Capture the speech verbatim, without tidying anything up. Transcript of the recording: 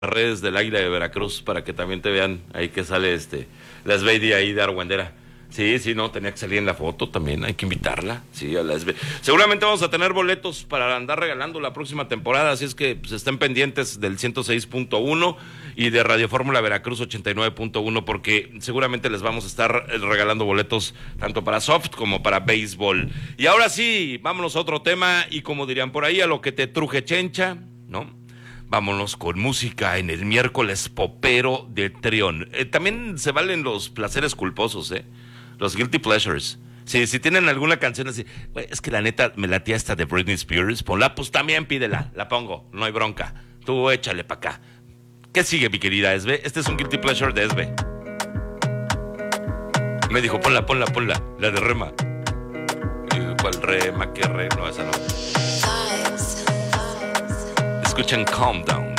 redes del Águila de Veracruz para que también te vean ahí que sale este la Sveidy ahí de Argüendera. Sí, sí, no, tenía que salir en la foto también, hay que invitarla. Sí, a la Sveidy. Seguramente vamos a tener boletos para andar regalando la próxima temporada, así es que pues, estén pendientes del ciento seis punto uno y de Radio Fórmula Veracruz ochenta y nueve punto uno porque seguramente les vamos a estar regalando boletos tanto para soft como para béisbol. Y ahora sí, vámonos a otro tema y como dirían por ahí, a lo que te truje chencha, ¿no? Vámonos con música en el miércoles popero de Trión. Eh, también se valen los placeres culposos, ¿eh? Los guilty pleasures. Sí, si tienen alguna canción así, güey, es que la neta me latía esta de Britney Spears, ponla, pues también pídela, la pongo, no hay bronca. Tú échale pa' acá. ¿Qué sigue, mi querida Esbe? Este es un guilty pleasure de Esbe. Me dijo, ponla, ponla, ponla, la de Rema. ¿Cuál Rema? ¿Qué Rema? No, esa no. Escuchen Calm Down.